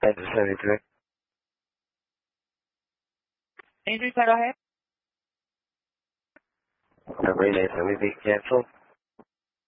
Exit 73. Andrew, go ahead. Relay, let me be careful.